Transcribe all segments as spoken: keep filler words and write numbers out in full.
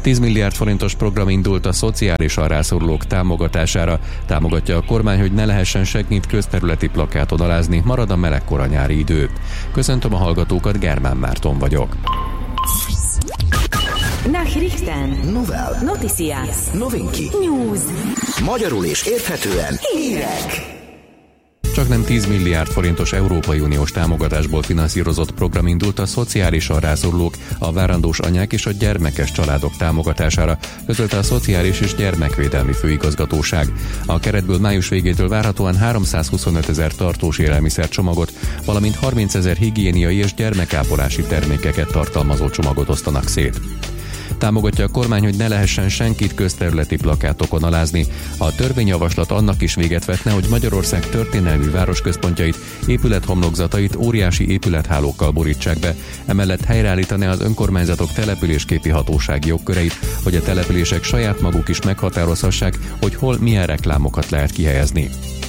tíz milliárd forintos program indult a szociálisan rászorulók támogatására. Támogatja a kormány, hogy ne lehessen senkit közterületi plakáton alázni, marad a melegkora nyári idő. Köszöntöm a hallgatókat, Germán Márton vagyok. Nachrichten, Novel, Noticias, Novinki, News, magyarul és érthetően hírek. Csak nem tíz milliárd forintos Európai Uniós támogatásból finanszírozott program indult a szociálisan rászorulók, a várandós anyák és a gyermekes családok támogatására, közölte a Szociális és Gyermekvédelmi Főigazgatóság. A keretből május végétől várhatóan háromszázhuszonöt ezer tartós élelmiszer csomagot, valamint harmincezer higiéniai és gyermekápolási termékeket tartalmazó csomagot osztanak szét. Támogatja a kormány, hogy ne lehessen senkit közterületi plakátokon alázni. A törvényjavaslat annak is véget vetne, hogy Magyarország történelmi városközpontjait, épülethomlokzatait óriási épülethálókkal borítsák be. Emellett helyreállítaná az önkormányzatok településképi hatósági jogköreit, hogy a települések saját maguk is meghatározhassák, hogy hol milyen reklámokat lehet kihelyezni.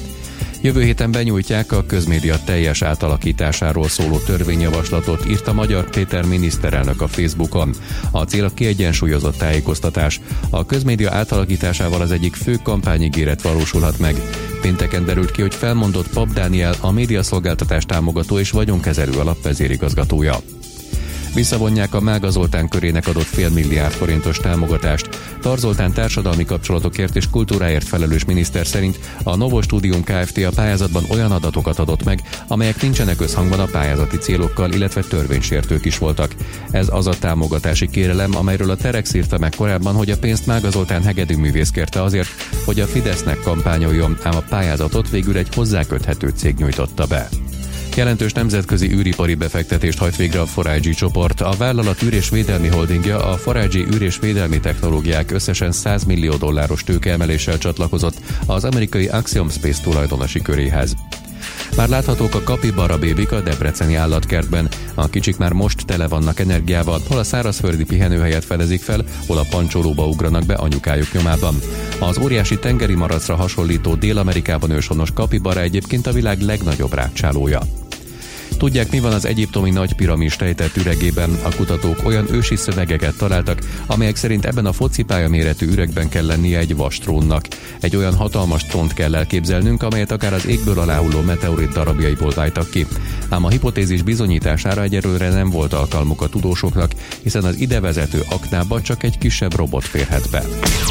Jövő héten benyújtják a közmédia teljes átalakításáról szóló törvényjavaslatot, írta Magyar Péter miniszterelnök a Facebookon. A cél a kiegyensúlyozott tájékoztatás. A közmédia átalakításával az egyik fő kampányigéret valósulhat meg. Pénteken derült ki, hogy felmondott Pap Dániel, a médiaszolgáltatás támogató és vagyonkezelő alap vezérigazgatója. Visszavonják a Mága Zoltán körének adott fél milliárd forintos támogatást. Tar Zoltán társadalmi kapcsolatokért és kultúráért felelős miniszter szerint a Novo Studium Kft. A pályázatban olyan adatokat adott meg, amelyek nincsenek összhangban a pályázati célokkal, illetve törvénysértők is voltak. Ez az a támogatási kérelem, amelyről a Telex írta meg korábban, hogy a pénzt Mága Zoltán hegedűművész kérte azért, hogy a Fidesznek kampányoljon, ám a pályázatot végül egy hozzáköthető cég nyújtotta be. Jelentős nemzetközi űripari befektetést hajt végre a four I G csoport. A vállalat űr- és védelmi holdingja a four I G űr- és védelmi technológiák összesen száz millió dolláros tőkeemeléssel csatlakozott az amerikai Axiom Space tulajdonosi köréhez. Már láthatók a kapibara bébik a debreceni állatkertben. A kicsik már most tele vannak energiával, hol a szárazföldi pihenőhelyet fedezik fel, hol a pancsolóba ugranak be anyukájuk nyomában. Az óriási tengeri maracra hasonlító Dél-Amerikában őshonos kapibara egyébként a világ legnagyobb rágcsálója. Tudják, mi van az egyiptomi nagy piramis rejtett üregében? A kutatók olyan ősi szövegeket találtak, amelyek szerint ebben a focipálya méretű üregben kell lennie egy vastrónnak. Egy olyan hatalmas trónt kell elképzelnünk, amelyet akár az égből aláhulló meteorit darabjaiból váltak ki. Ám a hipotézis bizonyítására egyelőre nem volt alkalmuk a tudósoknak, hiszen az ide vezető aknába csak egy kisebb robot férhet be.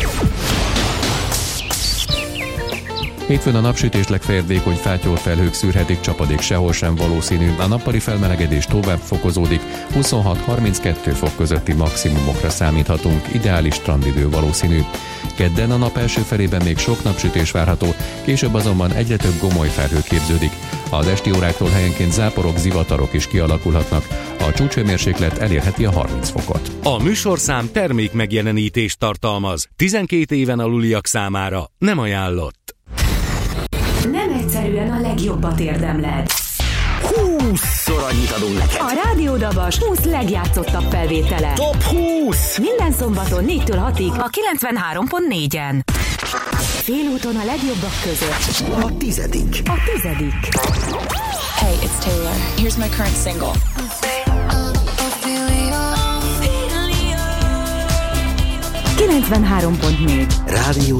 Hétfőn a napsütés legfeljebb vékony fátyolfelhők szűrhetik, csapadék sehol sem valószínű. A nappali felmelegedés tovább fokozódik, huszonhat-harminckettő fok közötti maximumokra számíthatunk, ideális strandidő valószínű. Kedden a nap első felében még sok napsütés várható, később azonban egyre több gomoly felhő képződik. Az esti óráktól helyenként záporok, zivatarok is kialakulhatnak. A csúcshőmérséklet elérheti a harminc fokot. A műsorszám termék megjelenítést tartalmaz. tizenkét éven aluliak számára nem ajánlott. Nem egyszerűen a legjobbat érdemled. húszszor annyit adunk neked. A Rádió Dabas húsz legjátszottabb felvétele. Top húsz! Minden szombaton négytől hatig a kilencvenhárom pont négyen. Félúton a legjobbak között. A tizedik. A tizedik. Hey, it's Taylor. Here's my current single. kilencvenhárom pont négy. Rádió